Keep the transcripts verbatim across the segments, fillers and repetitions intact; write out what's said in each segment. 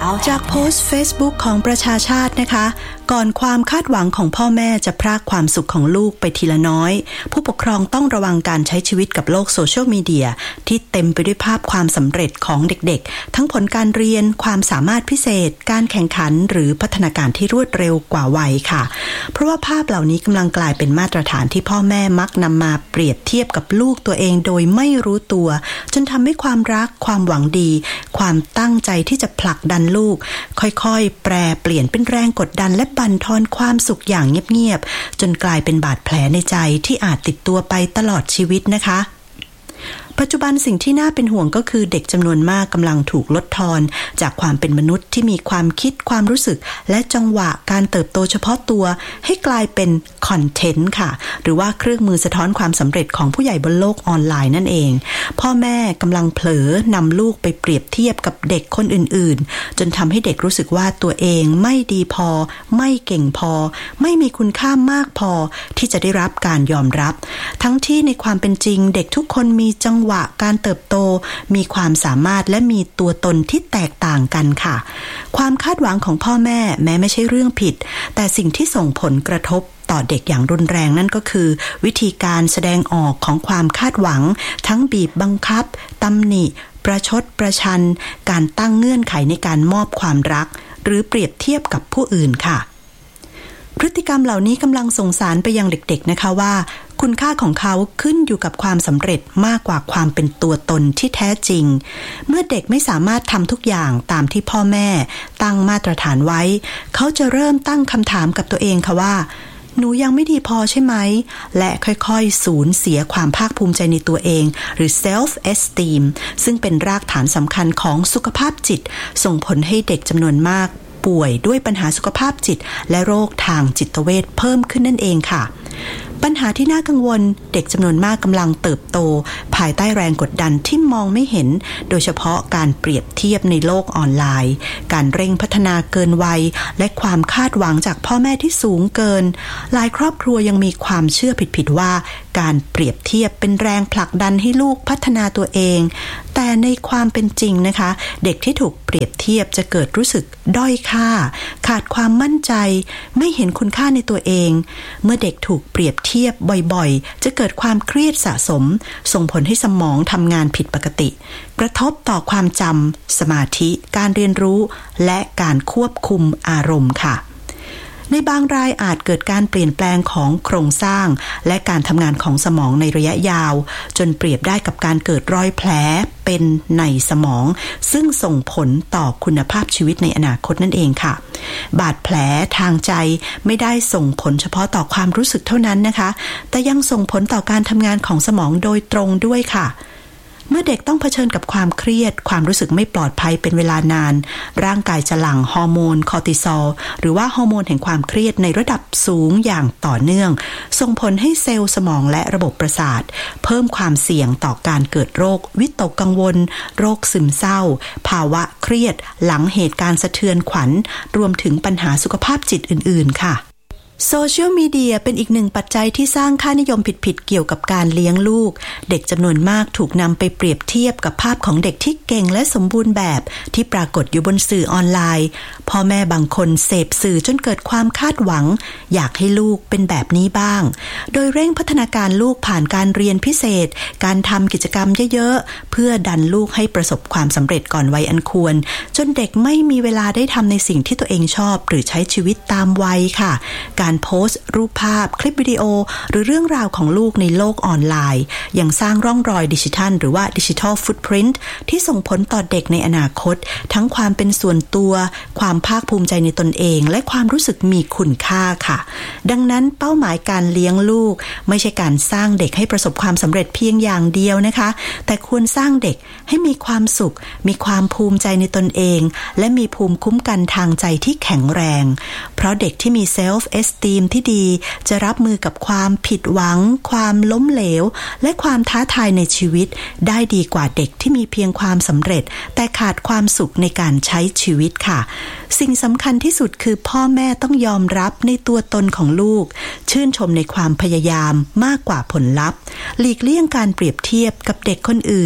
จากโพสต์ Facebook ของประชาชาตินะคะก่อนความคาดหวังของพ่อแม่จะพรากความสุขของลูกไปทีละน้อยผู้ปกครองต้องระวังการใช้ชีวิตกับโลกโซเชียลมีเดียที่เต็มไปด้วยภาพความสำเร็จของเด็กๆทั้งผลการเรียนความสามารถพิเศษการแข่งขันหรือพัฒนาการที่รวดเร็วกว่าวัยค่ะเพราะว่าภาพเหล่านี้กำลังกลายเป็นมาตรฐานที่พ่อแม่มักนำมาเปรียบเทียบกับลูกตัวเองโดยไม่รู้ตัวจนทำให้ความรักความหวังดีความตั้งใจที่จะผลักดันลูกค่อยๆแปรเปลี่ยนเป็นแรงกดดันและบั่นทอนความสุขอย่างเงียบๆจนกลายเป็นบาดแผลในใจที่อาจติดตัวไปตลอดชีวิตนะคะปัจจุบันสิ่งที่น่าเป็นห่วงก็คือเด็กจำนวนมากกำลังถูกลดทอนจากความเป็นมนุษย์ที่มีความคิดความรู้สึกและจังหวะการเติบโตเฉพาะตัวให้กลายเป็นคอนเทนต์ค่ะหรือว่าเครื่องมือสะท้อนความสำเร็จของผู้ใหญ่บนโลกออนไลน์นั่นเองพ่อแม่กำลังเผลอนำลูกไปเปรียบเทียบกับเด็กคนอื่นๆจนทำให้เด็กรู้สึกว่าตัวเองไม่ดีพอไม่เก่งพอไม่มีคุณค่ามากพอที่จะได้รับการยอมรับทั้งที่ในความเป็นจริงเด็กทุกคนมีจังหวะการเติบโตมีความสามารถและมีตัวตนที่แตกต่างกันค่ะความคาดหวังของพ่อแม่แม้ไม่ใช่เรื่องผิดแต่สิ่งที่ส่งผลกระทบต่อเด็กอย่างรุนแรงนั่นก็คือวิธีการแสดงออกของความคาดหวังทั้งบีบบังคับตำหนิประชดประชันการตั้งเงื่อนไขในการมอบความรักหรือเปรียบเทียบกับผู้อื่นค่ะพฤติกรรมเหล่านี้กำลังส่งสารไปยังเด็กๆนะคะว่าคุณค่าของเขาขึ้นอยู่กับความสำเร็จมากกว่าความเป็นตัวตนที่แท้จริงเมื่อเด็กไม่สามารถทำทุกอย่างตามที่พ่อแม่ตั้งมาตรฐานไว้เขาจะเริ่มตั้งคำถามกับตัวเองค่ะว่าหนูยังไม่ดีพอใช่ไหมและค่อยๆสูญเสียความภาคภูมิใจในตัวเองหรือ self esteem ซึ่งเป็นรากฐานสำคัญของสุขภาพจิตส่งผลให้เด็กจำนวนมากป่วยด้วยปัญหาสุขภาพจิตและโรคทางจิตเวชเพิ่มขึ้นนั่นเองค่ะปัญหาที่น่ากังวลเด็กจำนวนมากกำลังเติบโตภายใต้แรงกดดันที่มองไม่เห็นโดยเฉพาะการเปรียบเทียบในโลกออนไลน์การเร่งพัฒนาเกินวัยและความคาดหวังจากพ่อแม่ที่สูงเกินหลายครอบครัวยังมีความเชื่อผิดๆว่าการเปรียบเทียบเป็นแรงผลักดันให้ลูกพัฒนาตัวเองแต่ในความเป็นจริงนะคะเด็กที่ถูกเปรียบเทียบจะเกิดรู้สึกด้อยค่าขาดความมั่นใจไม่เห็นคุณค่าในตัวเองเมื่อเด็กถูกเปรียบเทียบบ่อยๆจะเกิดความเครียดสะสมส่งผลให้สมองทำงานผิดปกติกระทบต่อความจำสมาธิการเรียนรู้และการควบคุมอารมณ์ค่ะในบางรายอาจเกิดการเปลี่ยนแปลงของโครงสร้างและการทำงานของสมองในระยะยาวจนเปรียบได้กับการเกิดรอยแผลเป็นในสมองซึ่งส่งผลต่อคุณภาพชีวิตในอนาคตนั่นเองค่ะบาดแผลทางใจไม่ได้ส่งผลเฉพาะต่อความรู้สึกเท่านั้นนะคะแต่ยังส่งผลต่อการทำงานของสมองโดยตรงด้วยค่ะเมื่อเด็กต้องเผชิญกับความเครียดความรู้สึกไม่ปลอดภัยเป็นเวลานานร่างกายจะหลั่งฮอร์โมนคอร์ติซอลหรือว่าฮอร์โมนแห่งความเครียดในระดับสูงอย่างต่อเนื่องส่งผลให้เซลล์สมองและระบบประสาทเพิ่มความเสี่ยงต่อการเกิดโรควิตกกังวลโรคซึมเศร้าภาวะเครียดหลังเหตุการณ์สะเทือนขวัญรวมถึงปัญหาสุขภาพจิตอื่นๆค่ะโซเชียลมีเดียเป็นอีกหนึ่งปัจจัยที่สร้างค่านิยมผิดๆเกี่ยวกับการเลี้ยงลูกเด็กจำนวนมากถูกนำไปเปรียบเทียบกับภาพของเด็กที่เก่งและสมบูรณ์แบบที่ปรากฏอยู่บนสื่อออนไลน์พ่อแม่บางคนเสพสื่อจนเกิดความคาดหวังอยากให้ลูกเป็นแบบนี้บ้างโดยเร่งพัฒนาการลูกผ่านการเรียนพิเศษการทำกิจกรรมเยอะๆเพื่อดันลูกให้ประสบความสำเร็จก่อนวัยอันควรจนเด็กไม่มีเวลาได้ทำในสิ่งที่ตัวเองชอบหรือใช้ชีวิตตามวัยค่ะการโพสต์รูปภาพคลิปวิดีโอหรือเรื่องราวของลูกในโลกออนไลน์ยังสร้างร่องรอยดิจิทัลหรือว่าดิจิทัลฟุตพริ้นท์ที่ส่งผลต่อเด็กในอนาคตทั้งความเป็นส่วนตัวความภาคภูมิใจในตนเองและความรู้สึกมีคุณค่าค่ะดังนั้นเป้าหมายการเลี้ยงลูกไม่ใช่การสร้างเด็กให้ประสบความสำเร็จเพียงอย่างเดียวนะคะแต่ควรสร้างเด็กให้มีความสุขมีความภูมิใจในตนเองและมีภูมิคุ้มกันทางใจที่แข็งแรงเพราะเด็กที่มีเซลฟ์เอสตีมที่ดีจะรับมือกับความผิดหวังความล้มเหลวและความท้าทายในชีวิตได้ดีกว่าเด็กที่มีเพียงความสำเร็จแต่ขาดความสุขในการใช้ชีวิตค่ะสิ่งสำคัญที่สุดคือพ่อแม่ต้องยอมรับในตัวตนของลูกชื่นชมในความพยายามมากกว่าผลลัพธ์หลีกเลี่ยงการเปรียบเทียบกับเด็กคนอื่น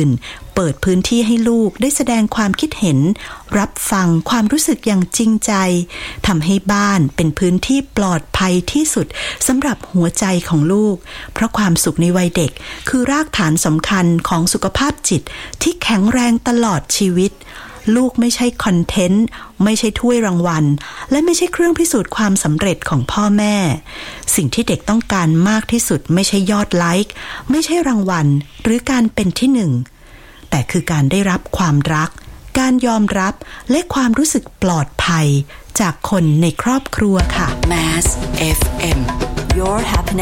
เปิดพื้นที่ให้ลูกได้แสดงความคิดเห็นรับฟังความรู้สึกอย่างจริงใจทำให้บ้านเป็นพื้นที่ปลอดภัยที่สุดสำหรับหัวใจของลูกเพราะความสุขในวัยเด็กคือรากฐานสำคัญของสุขภาพจิตที่แข็งแรงตลอดชีวิตลูกไม่ใช่คอนเทนต์ไม่ใช่ถ้วยรางวัลและไม่ใช่เครื่องพิสูจน์ความสำเร็จของพ่อแม่สิ่งที่เด็กต้องการมากที่สุดไม่ใช่ยอดไลค์ไม่ใช่รางวัลหรือการเป็นที่หนึ่งแต่คือการได้รับความรักการยอมรับและความรู้สึกปลอดภัยจากคนในครอบครัวค่ะ Mass เอฟ เอ็ม Your Happiness